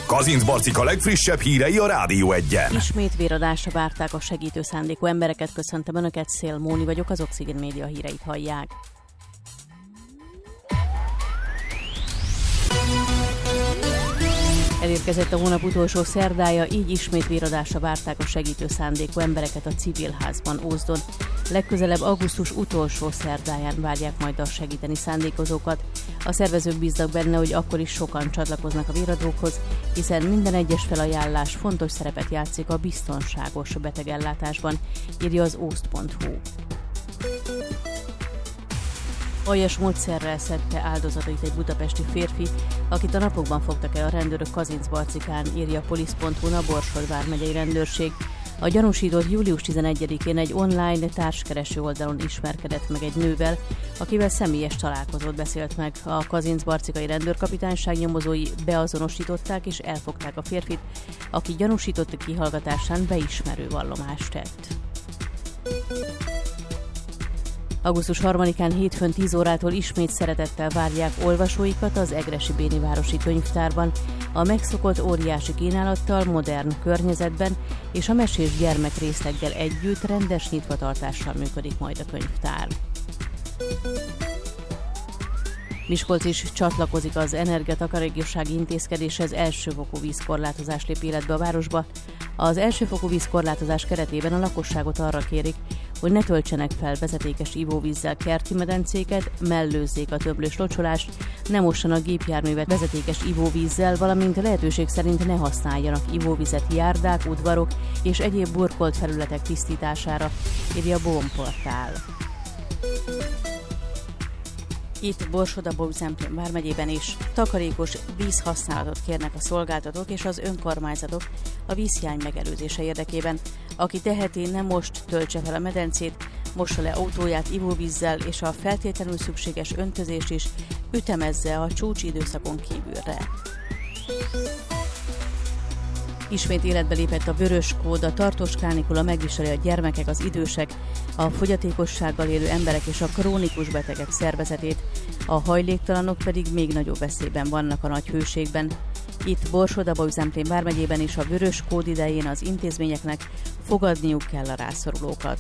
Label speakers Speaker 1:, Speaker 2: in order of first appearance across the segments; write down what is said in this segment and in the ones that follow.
Speaker 1: Kazincbarcik a legfrissebb hírei a Rádió Egyen.
Speaker 2: Ismét véradásra várták a segítő szándékú embereket. Köszöntöm Önöket, Szél Móni vagyok, az Oxigén Média híreit hallják. Elérkezett a hónap utolsó szerdája, így ismét véradásra várták a segítő szándékú embereket a Civilházban, Ózdon. Legközelebb augusztus utolsó szerdáján várják majd a segíteni szándékozókat. A szervezők bíznak benne, hogy akkor is sokan csatlakoznak a véradókhoz, hiszen minden egyes felajánlás fontos szerepet játszik a biztonságos betegellátásban, írja az ózd.hu. Aljas módszerrel szedte áldozatait egy budapesti férfi, akit a napokban fogtak el a rendőrök Kazincbarcikán, írja a polisz.hu-n a Borsod vármegyei rendőrség. A gyanúsított július 11-én egy online társkereső oldalon ismerkedett meg egy nővel, akivel személyes találkozót beszélt meg. A kazincbarcikai rendőrkapitányság nyomozói beazonosították és elfogták a férfit, aki gyanúsított kihallgatásán beismerő vallomást tett. Augusztus 3-án hétfőn 10 órától ismét szeretettel várják olvasóikat az Egressy Béni Városi Könyvtárban, a megszokott óriási kínálattal, modern környezetben és a mesés gyermekrészleggel együtt rendes nyitvatartással működik majd a könyvtár. Miskolc is csatlakozik az energiatakarékossági intézkedéshez, elsőfokú vízkorlátozás lép életbe a városba. Az elsőfokú vízkorlátozás keretében a lakosságot arra kérik, hogy ne töltsenek fel vezetékes ivóvízzel kerti medencéket, mellőzzék a tömlős locsolást, ne mossanak gépjárművet vezetékes ivóvízzel, valamint lehetőség szerint ne használjanak ivóvizet járdák, udvarok és egyéb burkolt felületek tisztítására, írja a Bohonportál. Itt Borsod-Abaúj-Zemplén vármegyében is takarékos vízhasználatot kérnek a szolgáltatók és az önkormányzatok a vízhiány megelőzése érdekében. Aki teheti, nem most töltse fel a medencét, mossa le autóját ivóvízzel, és a feltétlenül szükséges öntözést is ütemezze a csúcsidőszakon kívülre. Ismét életbe lépett a vörös kód, a tartós kánikula megviseli a gyermekek, az idősek, a fogyatékossággal élő emberek és a krónikus betegek szervezetét, a hajléktalanok pedig még nagyobb veszélyben vannak a nagy hőségben. Itt Borsod-Abaúj-Zemplén vármegyében is a vörös kód idején az intézményeknek fogadniuk kell a rászorulókat.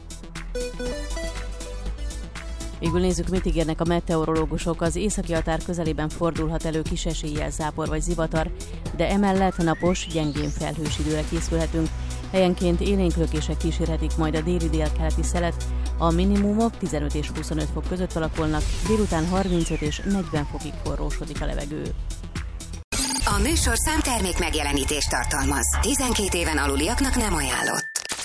Speaker 2: Végül nézzük, mit ígérnek a meteorológusok. Az északi határ közelében fordulhat elő kis eséllyel zápor vagy zivatar, de emellett napos, gyengén felhős időre készülhetünk. Helyenként élénk lökések kísérhetik majd a déli-délkeleti szelet. A minimumok 15 és 25 fok között alakulnak, délután 35 és 40 fokig forrósodik a levegő.
Speaker 3: A műsorszám termék megjelenítést tartalmaz. 12 éven aluliaknak nem ajánlott.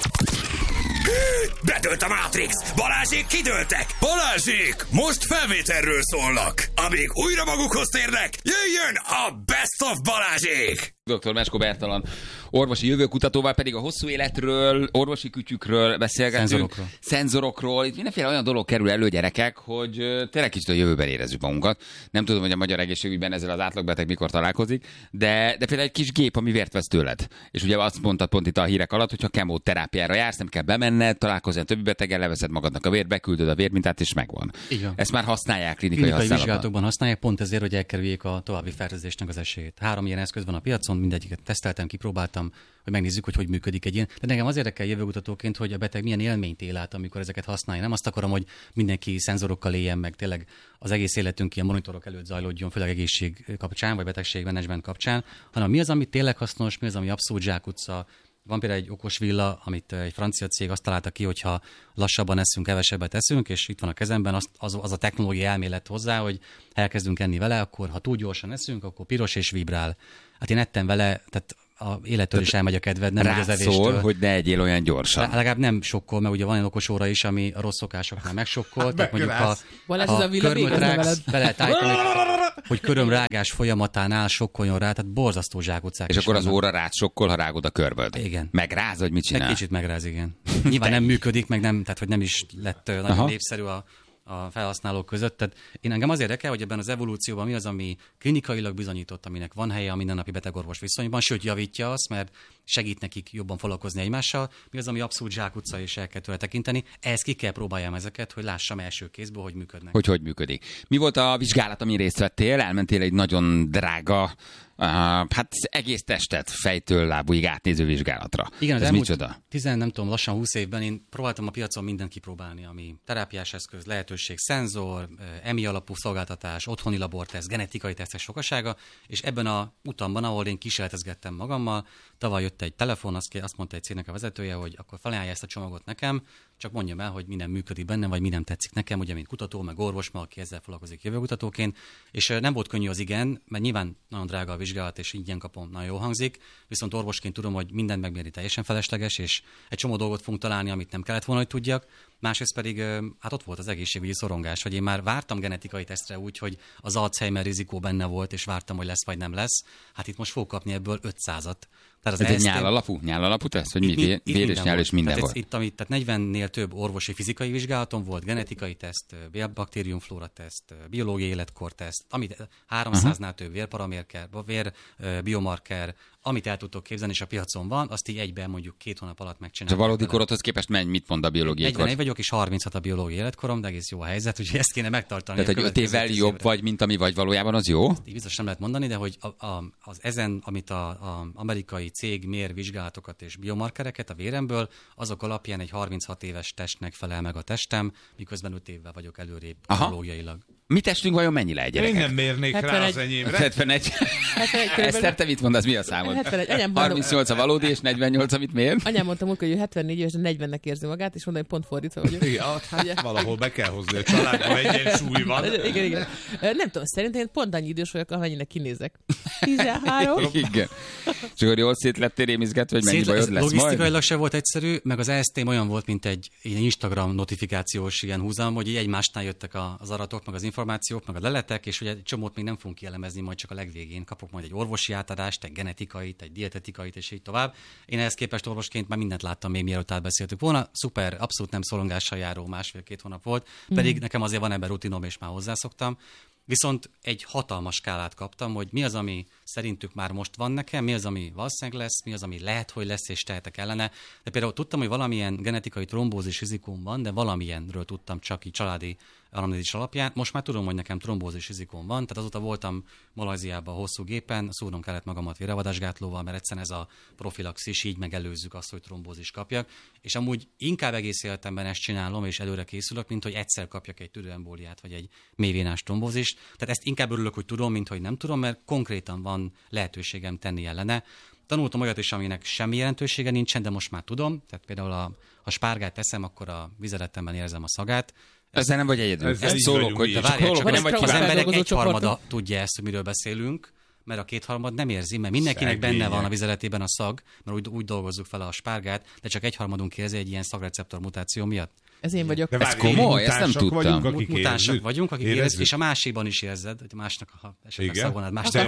Speaker 1: Bedőlt a Matrix! Balázsék kidőltek! Balázsék! Most felvételről szólnak! Amíg újra magukhoz térnek, jöjjön a Best of Balázsék!
Speaker 4: Dr. Meskó Bertalan orvosi jövőkutatóval pedig a hosszú életről, orvosi kütyükről beszélgetünk. Szenzorokról. Itt mindenféle olyan dolog kerül elő, gyerekek, hogy tényleg kicsit a jövőben érezzük magunkat. Nem tudom, hogy a magyar egészségügyben ezzel az átlagbeteg mikor találkozik, de például egy kis gép, ami vért vesz tőled. És ugye azt mondtad pont itt a hírek alatt, hogyha kemoterápiára jársz, nem kell bemenned, találkozni a többi beteggel, leveszed magadnak a vért, beküldöd a vérmintát és megvan. Igen. Ezt már használják klinikai
Speaker 5: vizsgálatokban használják, pont ezért, hogy elkerüljék a további fertőzésnek az esélyét. 3 ilyen eszköz van a piacon, mindegyiket teszteltem, kipróbáltam, hogy megnézzük, hogy működik egy ilyen. De nekem az érdekel jövőkutatóként, hogy a beteg milyen élményt él át, amikor ezeket használja. Nem azt akarom, hogy mindenki szenzorokkal éljen meg, tényleg az egész életünk ilyen monitorok előtt zajlódjon, főleg egészség kapcsán, vagy betegségmenedzsment kapcsán, hanem mi az, ami tényleg hasznos, mi az, ami abszolút zsákutca. Van például egy okos villa, amit egy francia cég azt találta ki, hogyha lassabban eszünk, kevesebbet eszünk, és itt van a kezemben az a technológiai elmélet hozzá, hogy elkezdünk enni vele, akkor ha túl gyorsan eszünk, akkor piros és vibrál. Hát én ettem vele, tehát a élettől is elmegy a kedved, nem az evéstől.
Speaker 4: Szól, hogy ne egyél olyan gyorsan.
Speaker 5: Legalább nem sokkol, mert ugye van egy okos óra is, ami a rossz szokásoknál megsokkol. Tehát mondjuk ha körmöt rágsz, be lehet állítani, hogy körömrágás folyamatánál sokkoljon rá, tehát borzasztó zsákutcák.
Speaker 4: És akkor az óra rád sokkol, ha rágod a körmöd.
Speaker 5: Igen.
Speaker 4: Megráz, vagy mit csinál?
Speaker 5: Egy kicsit megráz, igen. Nyilván nem működik, meg nem, tehát hogy nem is lett nagyon népszerű a felhasználók között. Tehát engem az érdekel, hogy ebben az evolúcióban mi az, ami klinikailag bizonyított, aminek van helye a mindennapi betegorvos viszonyban, sőt javítja azt, mert segít nekik jobban foglalkozni egymással, mi az, ami abszolút zsákutca, és el kell tőle tekinteni. Ehhez ki kell próbáljam ezeket, hogy lássam első kézből, hogy működnek.
Speaker 4: Hogy működik. Mi volt a vizsgálat, amin részt vettél? Elmentél egy nagyon drága Hát egész testet fejtől lábúig átnéző vizsgálatra.
Speaker 5: Igen, az
Speaker 4: ez
Speaker 5: elmúlt
Speaker 4: micsoda?
Speaker 5: nem tudom, lassan 20 évben én próbáltam a piacon mindent kipróbálni, ami terápiás eszköz, lehetőség, szenzor, EMI alapú szolgáltatás, otthoni laborteszt, genetikai tesztek sokasága, és ebben a utamban, ahol én kísérletezgettem magammal, tavaly jött egy telefon, azt mondta egy cégnek a vezetője, hogy akkor felajánlja ezt a csomagot nekem, csak mondjam el, hogy minden működik bennem, vagy mi nem tetszik nekem, ugye, mint kutató, meg orvos, aki ezzel foglalkozik jövőkutatóként. És nem volt könnyű az igen, mert nyilván nagyon drága a vizsgálat, és ingyen kapom, nagyon jól hangzik, viszont orvosként tudom, hogy mindent megmérni teljesen felesleges, és egy csomó dolgot fogunk találni, amit nem kellett volna, hogy tudjak. Másrészt pedig hát ott volt az egészségügyi szorongás, hogy én már vártam genetikai tesztre úgy, hogy az Alzheimer rizikó benne volt, és vártam, hogy lesz vagy nem lesz. Hát itt most fogok kapni ebből 500-at.
Speaker 4: Tehát ez egy nyálalapú teszt? Vagy mi? Vér és nyál és minden volt?
Speaker 5: Tehát 40-nél több orvosi fizikai vizsgálatom volt, genetikai teszt, baktériumflóra teszt, biológiai életkorteszt, amit 300-nál több vérparaméter, vérbiomarker, amit el tudtok képzelni, és a piacon van, azt így egyben mondjuk 2 hónap alatt megcsinálom.
Speaker 4: A valódi korodhoz képest mit mond a biológiai kor?
Speaker 5: 41 vagyok, és 36 a biológiai életkorom, de egész jó a helyzet, úgyhogy ezt kéne megtartani.
Speaker 4: Tehát, hogy 5 évvel jobb vagy, mint ami vagy valójában, az jó?
Speaker 5: Így biztos nem lehet mondani, de hogy az ezen, amit az amerikai cég mér vizsgálatokat és biomarkereket a véremből, azok alapján egy 36 éves testnek felel meg a testem, miközben 5 évvel vagyok előrébb biológiailag.
Speaker 4: Mi testünk vajon mennyi lehet, gyerekek?
Speaker 6: Én nem mérnék 71. rá az enyémre.
Speaker 4: 71. Eszter, te mit mondasz, mi a számod? 38 a valódi, és 48, amit mér?
Speaker 7: Anyám mondta múltkor, hogy 74 éves, de 40-nek érzi magát, és mondom, hogy pont fordítva vagyok.
Speaker 6: Igen, hát valahol be kell hozni a családban, egyensúly van.
Speaker 7: Igen. Nem tudom, szerintem én pont annyi idős vagyok, amennyinek kinézek. 13.
Speaker 4: Igen. És akkor jól szét lettél rémizgetve, hogy mennyi bajod lesz majd?
Speaker 5: Logisztikailag se volt egyszerű, meg az EST-m olyan volt, mint egy Instagram notifikációs ilyen húzam, hogy egymásnál jöttek az aratok, meg az információk, meg a leletek, és ugye egy csomót még nem fogunk kielemezni, majd csak a legvégén kapok majd egy orvosi átadást, egy genetikait, egy dietetikait, és így tovább. Én ehhez képest orvosként már mindent láttam még mielőtt átbeszéltük volna. Szuper, abszolút nem szorongással járó 1,5-2 hónap volt, pedig nekem azért van ebben rutinom, és már hozzászoktam. Viszont egy hatalmas skálát kaptam, hogy mi az, ami szerintük már most van nekem, mi az, ami valószínűleg lesz, mi az, ami lehet, hogy lesz, és tehetek ellene. De például tudtam, hogy valamilyen genetikai trombózis rizikóm van, de valamilyenről tudtam csak így családi anamnézis alapján. Most már tudom, hogy nekem trombózis rizikóm van, tehát azóta voltam Malajziában hosszú gépen, szúrnom kellett magamat vérravadásgátlóval, mert egyszerűen ez a profilaxis, így megelőzzük azt, hogy trombózis kapjak. És amúgy inkább egész életemben ezt csinálom, és előre készülök, mint hogy egyszer kapjak egy tüdőembóliát, vagy egy mélyvénás trombózist. Tehát ezt inkább örülök, hogy tudom, mint hogy nem tudom, mert konkrétan van lehetőségem tenni ellene. Tanultam olyat is, aminek semmi jelentősége nincsen, de most már tudom. Tehát például ha spárgát teszem, akkor a vizeletemben érzem a szagát.
Speaker 4: Ezzel nem vagy egyedül.
Speaker 6: Ezt szólok, hogy
Speaker 5: az emberek egyharmada tudja ezt, hogy miről beszélünk, mert a 2/3 nem érzi, mert mindenkinek benne van a vizeletében a szag, mert úgy dolgozzuk fel a spárgát, de csak 1/3 érzi egy ilyen szagreceptor mutáció miatt.
Speaker 7: Ez én vagyok.
Speaker 4: Ez komoly, ezt nem tudtam.
Speaker 5: Mutánsak vagyunk, akik érezzük, és a másikban is érzed, hogy másnak esetleg szagonád.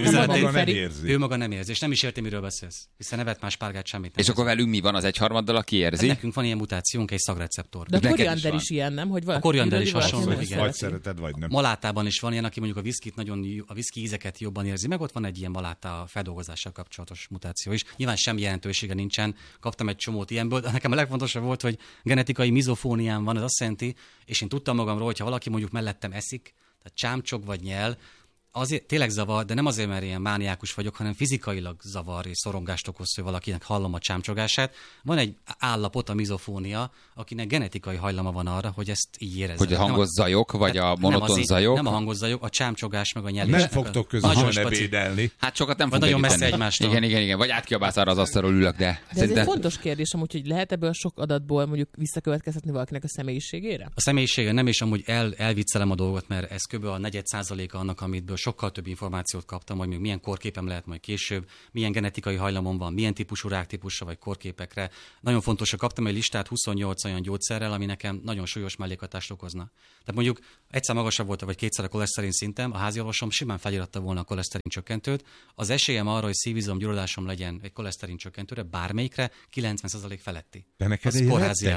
Speaker 5: Ő maga nem érzi, és nem is érti, miről beszélsz, hiszen nevet más spárgát semmit nem.
Speaker 4: És akkor velünk mi van az 1/3, aki érzi?
Speaker 5: Nekünk van ilyen mutációnk, egy szagreceptor.
Speaker 7: De a koriander is ilyen, nem? Hogy
Speaker 5: a koriander is hasonló, igen.
Speaker 6: Vagy szereted, vagy nem.
Speaker 5: Malátában is van ilyen, aki mondjuk a viszki ízeket jobban érzi, meg ott van egy ilyen maláta feldolgozással kapcsolatos mutáció is. Nyilván semmi jelentősége nincsen, kaptam egy csomót ilyenből, de nekem a legfontosabb volt, hogy genetikai mizofóniám van, ez azt jelenti, és én tudtam magamról, hogyha valaki mondjuk mellettem eszik, tehát csámcsog vagy nyel, azért tényleg zavar, de nem azért, mert ilyen mániákus vagyok, hanem fizikailag zavar és szorongást okoz, hogy valakinek hallom a csámcsogását. Van egy állapot, a mizofónia, akinek genetikai hajlama van arra, hogy ezt így érezze.
Speaker 4: Hogy a hangos zajok, vagy a monoton zajok?
Speaker 5: Nem a hangos zajok, a csámcsogás, meg a nyelés.
Speaker 6: Nem fogtok közösen ebédelni.
Speaker 4: Hát sokat nem fogok
Speaker 5: nagyon messze egymástól.
Speaker 4: Igen. Vagy átkiabálsz arra az asztalról ülök, de
Speaker 7: ez egy fontos kérdés amúgy, hogy lehet ebből sok adatból mondjuk visszakövetkeztetni valakinek a személyiségére?
Speaker 5: A személyisége nem, és amúgy elviccelem a dolgot, mert ez kb. A 4%-a annak, amitből sokkal több információt kaptam, hogy még milyen korképem lehet majd később, milyen genetikai hajlamom van, milyen típusú ráktípusra vagy korképekre. Nagyon fontos, hogy kaptam egy listát 28 olyan gyógyszerrel, ami nekem nagyon súlyos mellékhatást okozna. Tehát mondjuk egyszer magasabb volt, vagy 2-szer a koleszterin szintem, a háziorvosom simán feliratta volna a koleszterin csökkentőt. Az esélyem arra, hogy szívizom gyulladásom legyen egy koleszterin csökkentőre, bármelyikre 90% feletti.
Speaker 6: De neked egy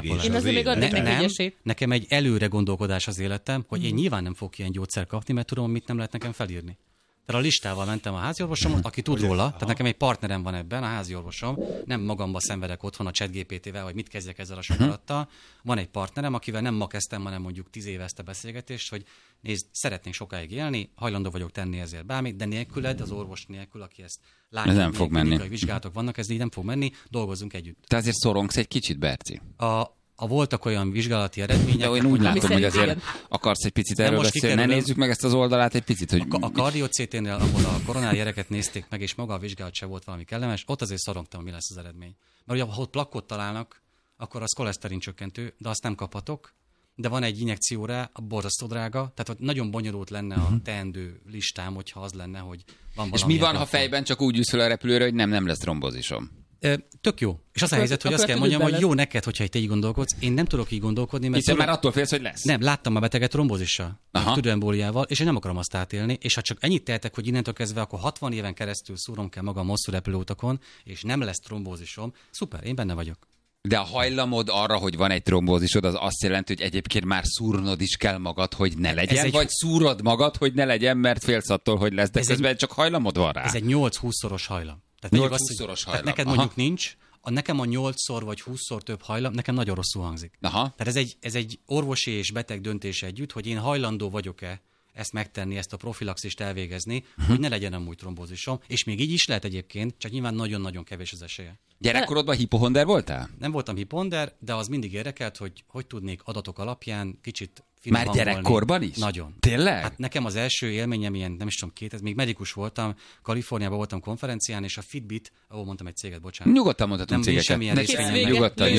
Speaker 5: nekem egy előre gondolkodás az életem, hogy én nyilván nem fogok ilyen gyógyszer kapni, mert tudom, mit nem lehet nekem felírni. Tehát a listával mentem a háziorvosomhoz, aki tud róla, tehát nekem egy partnerem van ebben, a háziorvosom, nem magamba szenvedek otthon a ChatGPT-vel, hogy mit kezdjek ezzel a sok adattal. Van egy partnerem, akivel nem ma kezdtem, hanem mondjuk 10 éve ezt a beszélgetést, hogy nézd, szeretnénk sokáig élni, hajlandó vagyok tenni ezért bármit, de nélküled, az orvos nélkül, aki ezt látja,
Speaker 4: nem fog menni.
Speaker 5: Vizsgálatok vannak, ez így nem fog menni, dolgozzunk együtt.
Speaker 4: Te azért szorongsz egy kicsit, Berci.
Speaker 5: Voltak olyan vizsgálati eredmények.
Speaker 4: De én úgy látom, hogy azért akarsz egy picit erről beszélni. Ne nézzük meg ezt az oldalát egy picit, hogy...
Speaker 5: A kardiocéténél, ahol a koronáriáját nézték meg, és maga a vizsgálat sem volt valami kellemes, ott azért szorongtam, mi lesz az eredmény. Mert ugye, ha ott plakkot találnak, akkor az koleszterin csökkentő, de azt nem kaphatok. De van egy injekcióra, a borzasztó drága, tehát nagyon bonyolult lenne a teendő listám, hogyha az lenne, hogy van valami.
Speaker 4: És mi van, ha fejben csak úgy ülsz fel a repülőre, hogy nem lesz trombózisom?
Speaker 5: Tök jó. És az a helyzet, hogy azt kell mondjam, hogy jó neked, hogyha te így gondolkodsz. Én nem tudok így gondolkodni, mert...
Speaker 4: Hiszen már attól félsz, hogy lesz.
Speaker 5: Nem, láttam a beteget trombózissal, tüdőembóliával, és én nem akarom azt átélni, és ha csak ennyit tehetek, hogy innentől kezdve, akkor 60 éven keresztül szúrom kell magam hosszú repülőutakon, és nem lesz trombózisom, szuper, én benne vagyok.
Speaker 4: De a hajlamod arra, hogy van egy trombózisod, az azt jelenti, hogy egyébként már szúrnod is kell magad, hogy ne legyen, vagy szúrod magad, hogy ne legyen, mert félsz attól, hogy lesz, de közben csak hajlamod van rá.
Speaker 5: Ez egy 8-20-szoros hajlam.
Speaker 4: Tehát 8-20-szoros hajlam.
Speaker 5: Tehát neked mondjuk nincs, nekem a 8-szor vagy 20-szor több hajlam, nekem nagyon rosszul hangzik.
Speaker 4: Aha.
Speaker 5: Tehát ez egy orvosi és beteg döntése együtt, hogy én hajlandó vagyok-e ezt megtenni, ezt a profilaxist elvégezni, hogy ne legyen amúgy trombózisom, és még így is lehet egyébként, csak nyilván nagyon-nagyon kevés az esélye.
Speaker 4: Gyerekkorodban hipohonder voltál?
Speaker 5: Nem voltam hipohonder, de az mindig érdekelt, hogy tudnék adatok alapján kicsit
Speaker 4: már gyerekkorban is?
Speaker 5: Nagyon.
Speaker 4: Tényleg?
Speaker 5: Hát nekem az első élményem ilyen, nem is tudom, még medikus voltam, Kaliforniában voltam konferencián, és a Fitbit, mondtam egy céget, bocsánat.
Speaker 4: Nyugodtan mondhatom cégeket.
Speaker 5: Semmilyen részvényem,
Speaker 4: nyugodtan.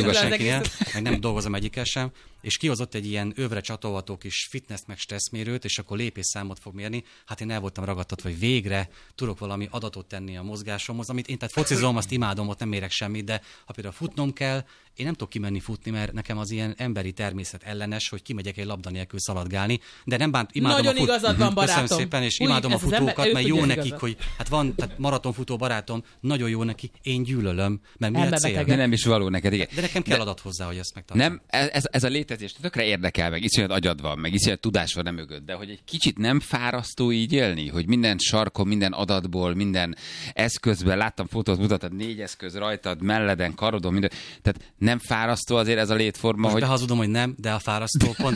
Speaker 5: Meg nem dolgozom egyikkel sem, és kihozott egy ilyen övre csatolható kis fitness meg stresszmérőt, és akkor lépésszámot fog mérni. Hát én el voltam ragadtatva, hogy végre tudok valami adatot tenni a mozgásomhoz, amit én tehát focizom, azt imádom, ott nem mérek semmit, de ha például futnom kell, én nem tudok kimenni futni, mert nekem az ilyen emberi természet ellenes, hogy kimegyek egy labda nélkül szaladgálni, de nem bánt, imádom
Speaker 7: nagyon
Speaker 5: a futni.
Speaker 7: igazad van, barátom.
Speaker 5: Köszönöm szépen, és
Speaker 7: Úgy,
Speaker 5: imádom a futókat, mert jó nekik,
Speaker 7: igazad.
Speaker 5: hogy hát van tehát maratonfutó barátom, nagyon jó neki, én gyűlölöm, mert mi a cél?
Speaker 4: De nem is való neked, igen.
Speaker 5: De nekem kell adat hozzá, hogy ezt megtartsam.
Speaker 4: Nem, ez a létezés tökre érdekel, meg iszonyat agyad van, meg iszonyat tudás van mögött, de hogy egy kicsit nem fárasztó így élni, hogy minden sarkon, minden adatból, minden eszközben, láttam fotót, mutatod 4 eszköz rajtad, melleden, karodon, minden, tehát nem fárasztó azért ez a létforma,
Speaker 5: Most
Speaker 4: hogy...
Speaker 5: behazudom, hogy nem, de a fárasztó pont...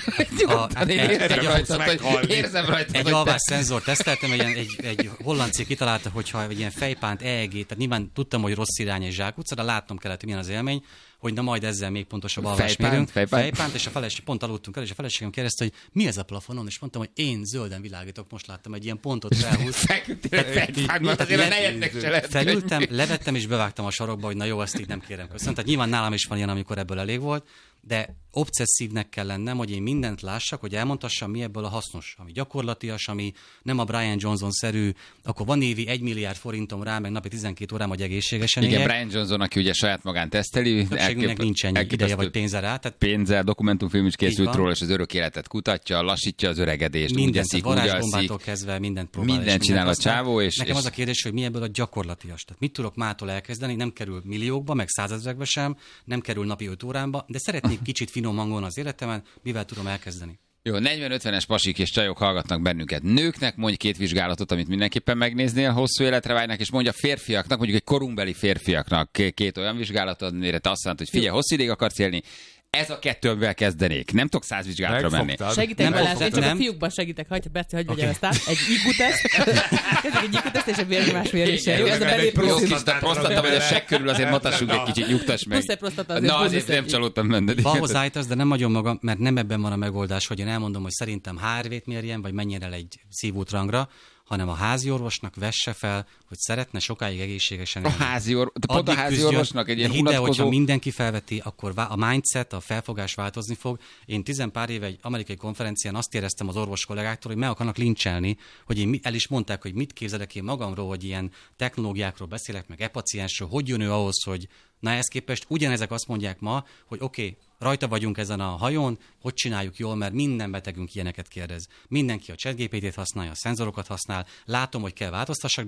Speaker 4: Érzem rajta,
Speaker 5: egy alvás szenzor teszteltem, egy holland cég kitalálta, hogyha egy ilyen fejpánt, EEG, tehát nyilván tudtam, hogy rossz irány egy zsákutca, de látnom kellett, hogy milyen az élmény, hogy na majd ezzel még pontosabb alvást mérünk. Fejpánt, és a feleség, pont aludtunk el, és a feleségem kérdezte, hogy mi ez a plafonon, és mondtam, hogy én zölden világítok, most láttam egy ilyen pontot felhúz. Felültem, levettem és bevágtam a sarokba, hogy na jó, ezt így nem kérem. Köszönöm. Tehát nyilván nálam is van ilyen, amikor ebből elég volt, de obszesszívnek kell lennem, hogy én mindent lássak, hogy elmondhassam, mi ebből a hasznos, ami gyakorlatias, ami nem a Brian Johnson-szerű, akkor van évi 1 milliárd forintom rá, meg napi 12 órám, hogy egészségesen
Speaker 4: igen,
Speaker 5: éljek.
Speaker 4: Brian Johnson, aki ugye saját magán teszteli.
Speaker 5: Többségünknek nincs ennyi ideje vagy pénze rá. Tehát
Speaker 4: pénzzel, dokumentumfilm is készült róla, és az örök életet kutatja, lassítja az öregedést, úgy eszik, úgy alszik.
Speaker 5: Kezdve mindent próbál.
Speaker 4: Mindent csinál a csávó.
Speaker 5: Nekem az a kérdés, hogy mi ebből a gyakorlatias. Tehát mit tudok mától elkezdeni, nem kerül milliókba, meg százezrekbe sem, nem kerül napi 5 órámba, de szeretnék kicsit finom hangon az életemen, mivel tudom elkezdeni.
Speaker 4: Jó, 40-50-es pasik és csajok hallgatnak bennünket. Nőknek mondj 2 vizsgálatot, amit mindenképpen megnéznél, hosszú életre vágynak, és mondja férfiaknak, mondjuk egy korunkbeli férfiaknak 2 olyan vizsgálatot, amire te azt mondod, hogy figyelj, hosszú ideig akarsz élni. Ez a 2, amivel kezdenék. Nem tudok 100 vizsgálatra menni.
Speaker 7: Segítek vele, én csak a fiúkban segítek. Berci, hagyj vegyem ezt át. Egy IQ-teszt. Kezdek egy IQ-teszt és egy vérnyomás méréssel. Jó, ez a belépő.
Speaker 4: Jó kis prostata, vagy a segg körül azért matassunk egy kicsit, nyugtass meg.
Speaker 7: Plusz egy prostata azért.
Speaker 4: Na, azért nem csalódtam benned.
Speaker 5: Valhoz állítasz, de nem nagyon magam, mert nem ebben van a megoldás, hogy én elmondom, hogy szerintem HRV-t mérjen, vagy menjen el egy szívútrangra, hanem a háziorvosnak vesse fel, hogy szeretne sokáig egészségesen élni.
Speaker 4: Pont a háziorvosnak egy ilyen unatkozó...
Speaker 5: hogyha mindenki felveti, akkor a mindset, a felfogás változni fog. Én 10 pár éve egy amerikai konferencián azt éreztem az orvos kollégáktól, hogy meg akarnak lincselni, hogy én el is mondták, hogy mit képzelek én magamról, hogy ilyen technológiákról beszélek, meg e-paciensről, hogy jön ő ahhoz, hogy na ehhez képest ugyanezek azt mondják ma, hogy oké, rajta vagyunk ezen a hajón, hogy csináljuk jól, mert minden betegünk ilyeneket kérdez. Mindenki a ChatGPT-t használja, a szenzorokat használ, látom, hogy kell változtassak,